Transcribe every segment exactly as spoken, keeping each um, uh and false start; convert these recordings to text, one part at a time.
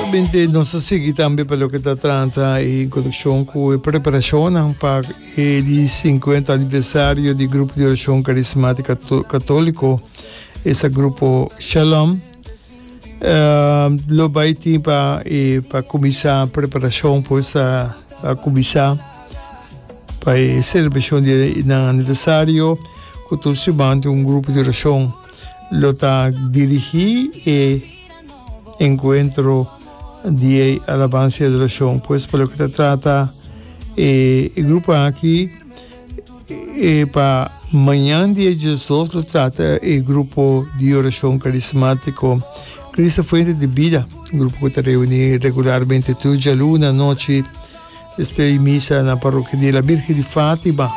Binte nossa seguir também pelo que está tratando em conexão com a preparação para o cinquenta aniversário do grupo de oração carismática católico, esse grupo Shalom. Uh, lo vai ter para para começar a preparação para essa a começar para a celebração de aniversário, que todos se mandam um grupo de oração, lo está dirigir e encontro de alabanza y adoración. Pues por lo que se trata eh, el grupo aquí eh, para mañana de Jesús lo trata el grupo de oración carismático Cristo Fuente de Vida, un grupo que se reúne regularmente toda la luna noche después de misa en la parroquia de la Virgen de Fátima.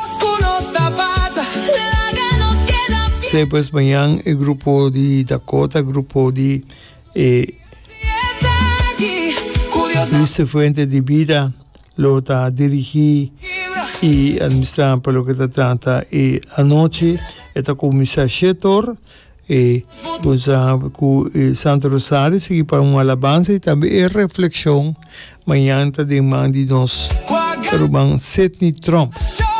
Sí, pues mañana el grupo de Dakota, el grupo de eh, Cristo Fuente de Vida lo está dirigiendo y administrando por lo que se trata. Y anoche está comenzando a Shetor, eh, con el Santo Rosario, sigue para una alabanza y también reflexión. Mañana está demandándonos Ruben Sidney Trump.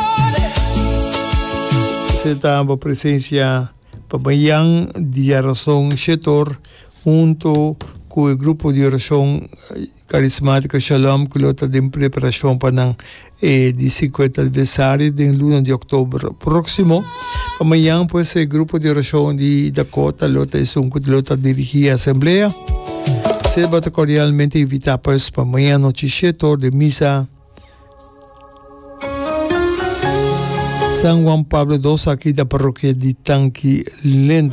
Se está en presencia para mañana de razón Shetor junto con el grupo de oración carismática Shalom, que lo está en preparación para el eh, cincuenta aniversario del lunes de octubre próximo. Para mañana, pues, el grupo de oración de Dakota lo está, un, lo está dirigido a asamblea. Se va a cordialmente invitar, pues, para mañana noche de misa San Juan Pablo segundo, aquí de la parroquia de Tanqui Lenda.